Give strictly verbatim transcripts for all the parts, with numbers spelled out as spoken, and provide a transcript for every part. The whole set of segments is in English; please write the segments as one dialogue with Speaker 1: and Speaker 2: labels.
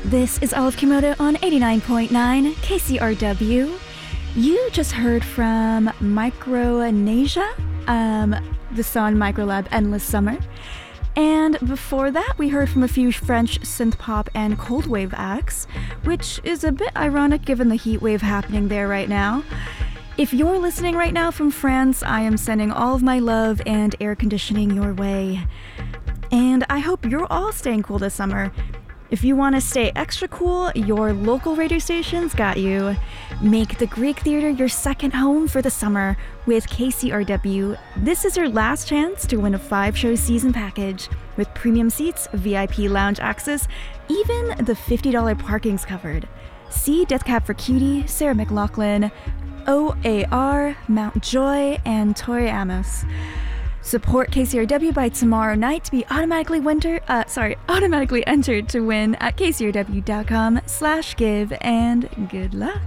Speaker 1: This is Olive Kimoto on eighty-nine point nine K C R W. You just heard from Micronesia, um, the song Microlab Endless Summer. And before that, we heard from a few French synth-pop and cold wave acts, which is a bit ironic given the heat wave happening there right now. If you're listening right now from France, I am sending all of my love and air conditioning your way. And I hope you're all staying cool this summer. If you want to stay extra cool, your local radio station's got you. Make the Greek Theater your second home for the summer with K C R W. This is your last chance to win a five-show season package with premium seats, V I P lounge access, even the fifty dollars parking's covered. See Death Cab for Cutie, Sarah McLachlan, O A R, Mount Joy, and Tori Amos. Support K C R W by tomorrow night to be automatically winter, uh, sorry, automatically entered to win at kcrw.com slash give, and good luck.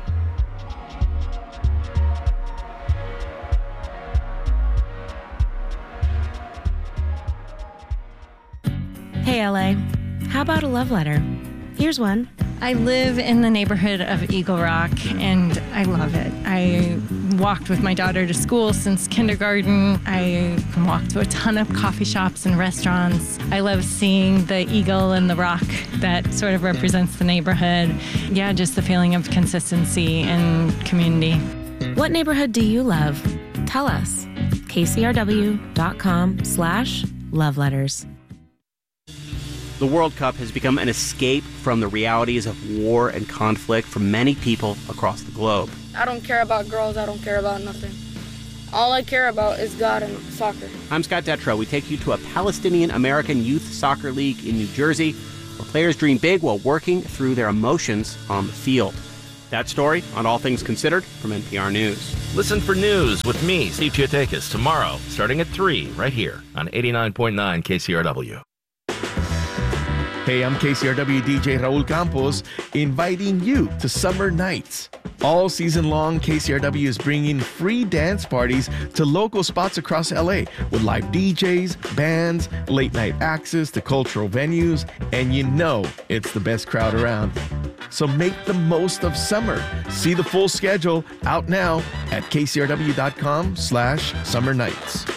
Speaker 2: Hey L A, how about a love letter? Here's one.
Speaker 3: I live in the neighborhood of Eagle Rock, and I love it. I walked with my daughter to school since kindergarten. I can walk to a ton of coffee shops and restaurants. I love seeing the eagle and the rock that sort of represents the neighborhood. Yeah, just the feeling of consistency and community.
Speaker 2: What neighborhood do you love? Tell us. kcrw.com slash love letters.
Speaker 4: The World Cup has become an escape from the realities of war and conflict for many people across the globe.
Speaker 5: I don't care about girls. I don't care about nothing. All I care about is God and soccer.
Speaker 4: I'm Scott Detrow. We take you to a Palestinian-American youth soccer league in New Jersey where players dream big while working through their emotions on the field. That story on All Things Considered from N P R News.
Speaker 6: Listen for news with me, Steve Chiotakis, tomorrow starting at three right here on eighty-nine point nine K C R W.
Speaker 7: Hey, I'm K C R W D J Raul Campos, inviting you to Summer Nights. All season long, K C R W is bringing free dance parties to local spots across L A with live D Js, bands, late night access to cultural venues, and you know it's the best crowd around. So make the most of summer. See the full schedule out now at kcrw.com slash summer nights.